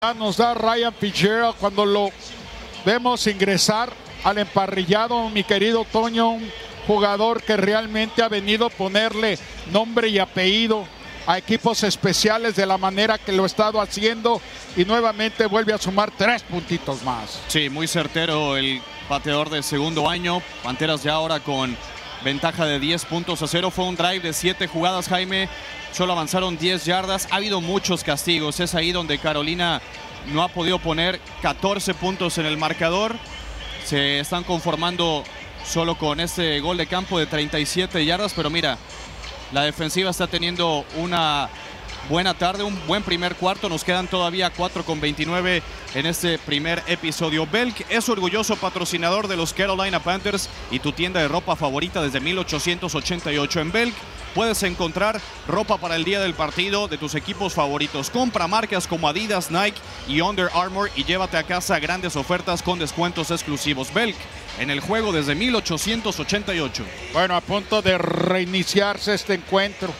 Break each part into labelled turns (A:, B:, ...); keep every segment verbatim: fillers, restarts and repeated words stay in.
A: Nos da Ryan Fitzgerald cuando lo vemos ingresar al emparrillado, mi querido Toño, un jugador que realmente ha venido a ponerle nombre y apellido a equipos especiales de la manera que lo ha estado haciendo y nuevamente vuelve a sumar tres puntitos más.
B: Sí, muy certero el bateador de segundo año. Panteras ya ahora con ventaja de diez puntos a cero. Fue un drive de siete jugadas, Jaime. Solo avanzaron diez yardas. Ha habido muchos castigos. Es ahí donde Carolina no ha podido poner catorce puntos en el marcador. Se están conformando solo con este gol de campo de treinta y siete yardas. Pero mira, la defensiva está teniendo una buena tarde, un buen primer cuarto. Nos quedan todavía cuatro con veintinueve en este primer episodio. Belk es orgulloso patrocinador de los Carolina Panthers y tu tienda de ropa favorita desde mil ochocientos ochenta y ocho. En Belk puedes encontrar ropa para el día del partido de tus equipos favoritos. Compra marcas como Adidas, Nike y Under Armour y llévate a casa grandes ofertas con descuentos exclusivos. Belk, en el juego desde mil ochocientos ochenta y ocho.
A: Bueno, a punto de reiniciarse este encuentro.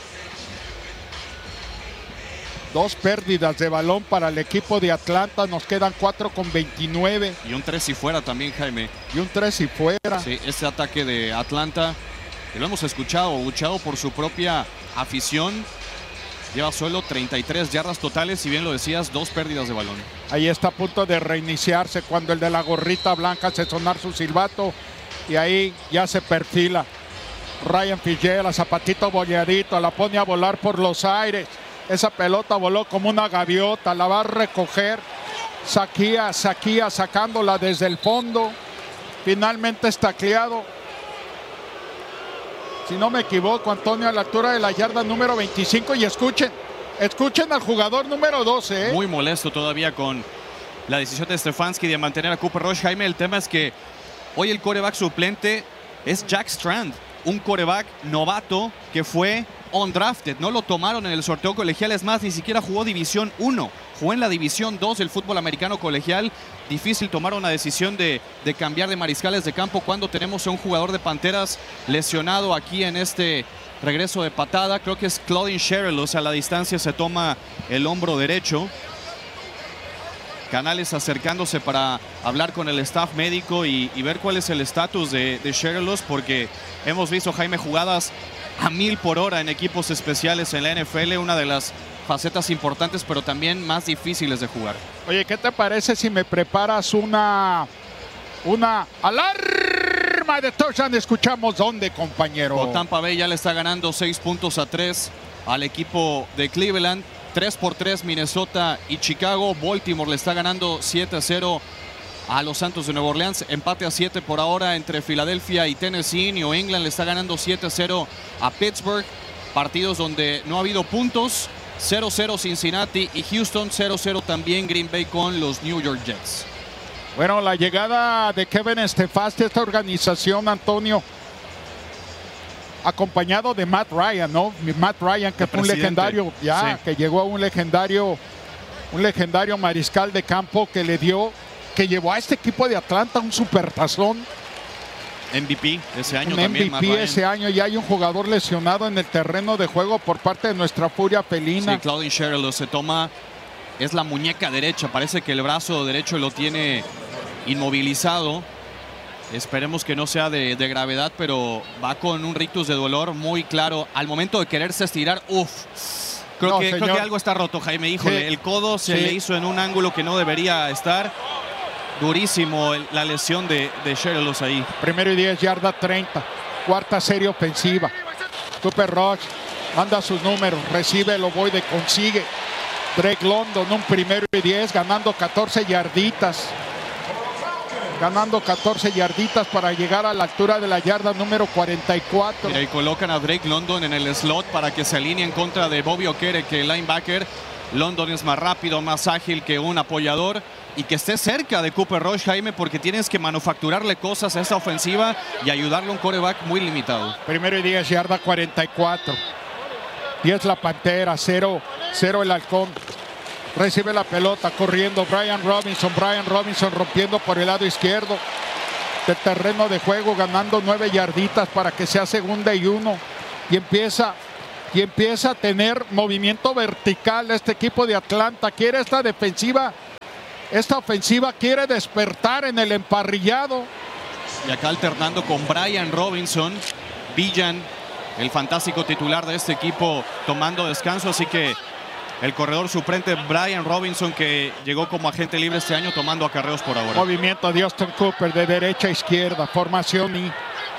A: Dos pérdidas de balón para el equipo de Atlanta. Nos quedan cuatro con veintinueve.
B: Y un tres y fuera también, Jaime.
A: Y un tres y fuera.
B: Sí, este ataque de Atlanta, que lo hemos escuchado, luchado por su propia afición. Lleva solo treinta y tres yardas totales, si bien lo decías, dos pérdidas de balón.
A: Ahí está a punto de reiniciarse cuando el de la gorrita blanca hace sonar su silbato. Y ahí ya se perfila Ryan Fitzgerald, zapatito boleadito, la pone a volar por los aires. Esa pelota voló como una gaviota, la va a recoger Saquía, Saquía sacándola desde el fondo. Finalmente es tacleado. Si no me equivoco, Antonio, a la altura de la yarda número veinticinco. Y escuchen, escuchen al jugador número doce. ¿eh?
B: Muy molesto todavía con la decisión de Stefanski de mantener a Cooper Rush. Jaime, el tema es que hoy el quarterback suplente es Jack Strand, un quarterback novato que fue undrafted. No lo tomaron en el sorteo colegial, es más, ni siquiera jugó División uno. Jugó en la División dos del fútbol americano colegial. Difícil tomar una decisión de, de cambiar de mariscales de campo cuando tenemos a un jugador de Panteras lesionado aquí en este regreso de patada. Creo que es Claudine Sherrillos. A la distancia se toma el hombro derecho. Canales acercándose para hablar con el staff médico y, y ver cuál es el estatus de, de Sherrillos, porque hemos visto, Jaime, jugadas a mil por hora en equipos especiales en la N F L, una de las facetas importantes, pero también más difíciles de jugar.
A: Oye, ¿qué te parece si me preparas una, una alarma de touchdown? Escuchamos dónde, compañero.
B: O Tampa Bay ya le está ganando seis puntos a tres al equipo de Cleveland. tres por tres Minnesota y Chicago. Baltimore le está ganando siete a cero a los Santos de Nueva Orleans. Empate a siete por ahora entre Filadelfia y Tennessee. New England le está ganando siete a cero a Pittsburgh. Partidos donde no ha habido puntos. cero cero Cincinnati y Houston. cero cero también Green Bay con los New York Jets.
A: Bueno, la llegada de Kevin Stefanski a esta organización, Antonio, acompañado de Matt Ryan, ¿no? Matt Ryan, que
B: el
A: fue un
B: presidente.
A: legendario, ya, sí. que llegó a un legendario, un legendario mariscal de campo que le dio, que llevó a este equipo de Atlanta un supertazón.
B: M V P ese año
A: un
B: también.
A: M V P ese año, y hay un jugador lesionado en el terreno de juego por parte de nuestra furia felina.
B: Sí, Claudine Sherrillos se toma, es la muñeca derecha, parece que el brazo derecho lo tiene inmovilizado. Esperemos que no sea de, de gravedad, pero va con un rictus de dolor muy claro. Al momento de quererse estirar, uff. Creo,
A: no,
B: que, creo que algo está roto, Jaime. Híjole, sí. El codo se sí. le hizo en un ángulo que no debería estar. Durísimo el, la lesión de, de Sherrillos ahí.
A: Primero y diez, yarda treinta. Cuarta serie ofensiva. Cooper Rush manda sus números, recibe el ovoide, consigue. Drake London, un primero y diez, ganando catorce yarditas. Ganando catorce yarditas para llegar a la altura de la yarda número cuarenta y cuatro.
B: Mira, y colocan a Drake London en el slot para que se alinee en contra de Bobby Okere, que el linebacker. London es más rápido, más ágil que un apoyador, y que esté cerca de Cooper Rush, Jaime, porque tienes que manufacturarle cosas a esta ofensiva y ayudarle a un quarterback muy limitado.
A: Primero y diez, yarda cuarenta y cuatro. diez la Pantera, cero, cero el Halcón. Recibe la pelota corriendo Brian Robinson. Brian Robinson rompiendo por el lado izquierdo del terreno de juego, ganando nueve yarditas para que sea segunda y uno. Y empieza y empieza a tener movimiento vertical este equipo de Atlanta. Quiere esta defensiva esta ofensiva quiere despertar en el emparrillado.
B: Y acá alternando con Brian Robinson, Villan, el fantástico titular de este equipo, tomando descanso, así que el corredor suplente Brian Robinson, que llegó como agente libre este año, tomando acarreos por ahora.
A: Movimiento de Austin Cooper de derecha a izquierda, formación y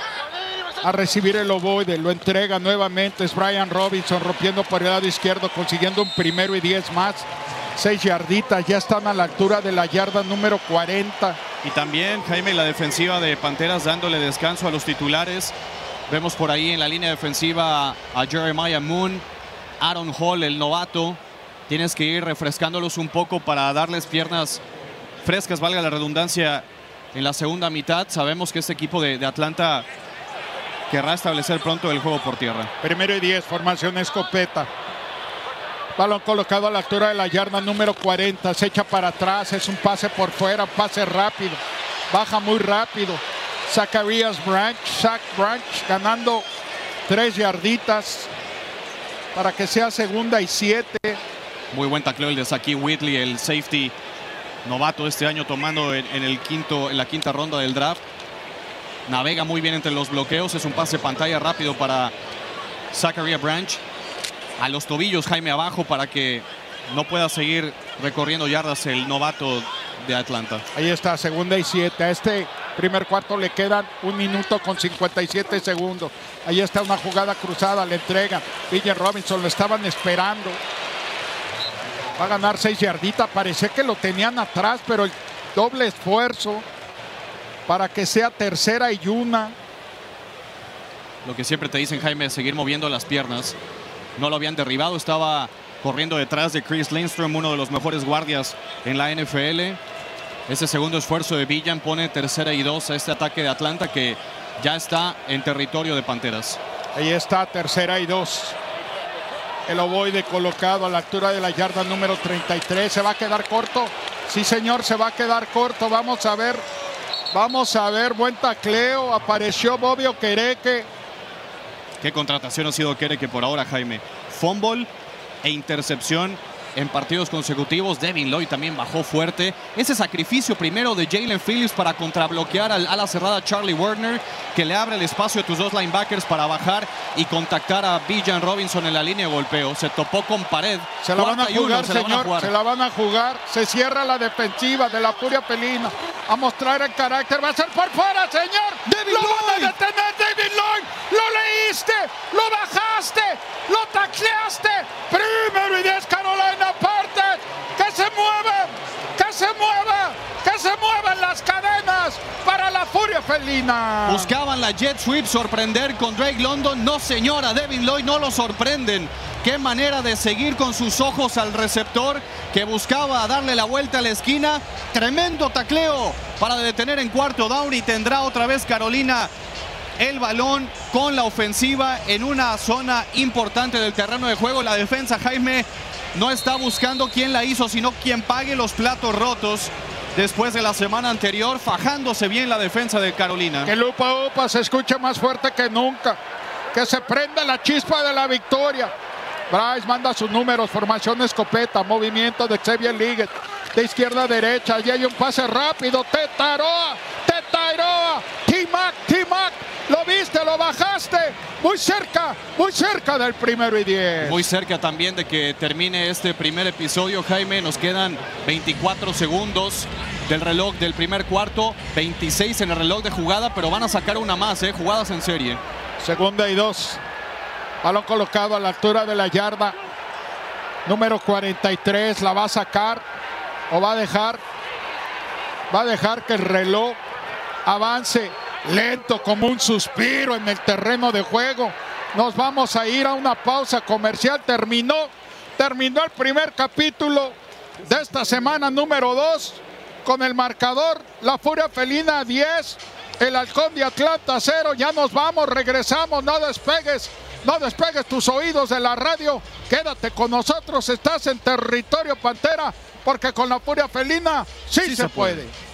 A: a recibir el ovoide, lo entrega nuevamente, es Brian Robinson rompiendo por el lado izquierdo, consiguiendo un primero y diez más, seis yarditas, ya están a la altura de la yarda número cuarenta.
B: Y también, Jaime, la defensiva de Panteras dándole descanso a los titulares. Vemos por ahí en la línea defensiva a Jeremiah Moon, Aaron Hall, el novato. Tienes que ir refrescándolos un poco para darles piernas frescas, valga la redundancia, en la segunda mitad. Sabemos que este equipo de, de Atlanta querrá establecer pronto el juego por tierra.
A: Primero y diez, formación escopeta. Balón colocado a la altura de la yarda número cuarenta. Se echa para atrás, es un pase por fuera, pase rápido. Baja muy rápido. Zacharias Branch, Zach Branch ganando tres yarditas para que sea segunda y siete.
B: Muy buen tacleo el de Zakee Whitley, el safety novato este año, tomando en, en, el quinto, en la quinta ronda del draft. Navega muy bien entre los bloqueos. Es un pase pantalla rápido para Zacharias Branch. A los tobillos, Jaime, abajo, para que no pueda seguir recorriendo yardas el novato de Atlanta.
A: Ahí está, segunda y siete. A este primer cuarto le quedan un minuto con cincuenta y siete segundos. Ahí está una jugada cruzada, le entrega Villan Robinson, lo estaban esperando. Va a ganar seis yarditas, parecía que lo tenían atrás, pero el doble esfuerzo para que sea tercera y una.
B: Lo que siempre te dicen, Jaime, es seguir moviendo las piernas. No lo habían derribado, estaba corriendo detrás de Chris Lindstrom, uno de los mejores guardias en la N F L. Ese segundo esfuerzo de Villan pone tercera y dos a este ataque de Atlanta, que ya está en territorio de Panteras.
A: Ahí está, tercera y dos. El ovoide colocado a la altura de la yarda número treinta y tres. ¿Se va a quedar corto? Sí, señor, se va a quedar corto. Vamos a ver. Vamos a ver. Buen tacleo. Apareció Bobby Okereke.
B: Qué contratación ha sido Okereke por ahora, Jaime. Fumble e intercepción en partidos consecutivos. Devin Lloyd también bajó fuerte. Ese sacrificio primero de Jalen Phillips para contrabloquear al ala cerrada Charlie Werner, que le abre el espacio a tus dos linebackers para bajar y contactar a Villan Robinson en la línea de golpeo. Se topó con pared.
A: Se la van a jugar, se señor. La van a jugar. Se la van a jugar. Se cierra la defensiva de la Furia Felina. A mostrar el carácter. Va a ser por fuera, señor.
B: Devin
A: lo
B: Lloyd.
A: van a detener, Devin Lloyd. Lo leíste. Lo bajaste. Lo tacleaste. Primero y diez, Carolina. Aparte, que se muevan, que se muevan, que se muevan las cadenas para la Furia Felina.
B: Buscaban la jet sweep, sorprender con Drake London. No, señora, Devin Lloyd no lo sorprenden. Qué manera de seguir con sus ojos al receptor, que buscaba darle la vuelta a la esquina. Tremendo tacleo para detener en cuarto down, y tendrá otra vez Carolina el balón con la ofensiva en una zona importante del terreno de juego. La defensa, Jaime, no está buscando quién la hizo, sino quién pague los platos rotos después de la semana anterior, fajándose bien la defensa de Carolina.
A: Que lupa upa se escucha más fuerte que nunca. Que se prenda la chispa de la victoria. Bryce manda sus números, formación escopeta, movimiento de Xavier Liggett, de izquierda a derecha, y hay un pase rápido, Teta Aroa, Teta Aroa, T-Mac, T-Mac, lo viste, lo bajaste, muy cerca, muy cerca del primero y diez.
B: Muy cerca también de que termine este primer episodio, Jaime. Nos quedan veinticuatro segundos del reloj del primer cuarto, veintiséis en el reloj de jugada, pero van a sacar una más, ¿eh? Jugadas en serie.
A: Segunda y dos. Balón colocado a la altura de la yarda número cuarenta y tres. La va a sacar o va a dejar. Va a dejar que el reloj avance lento como un suspiro en el terreno de juego. Nos vamos a ir a una pausa comercial. Terminó, terminó el primer capítulo de esta semana número dos con el marcador: la Furia Felina diez, el Halcón de Atlanta cero. Ya nos vamos, regresamos, no despegues. No despegues tus oídos de la radio. Quédate con nosotros. Estás en territorio Pantera, porque con la Furia Felina sí, sí se, se puede. puede.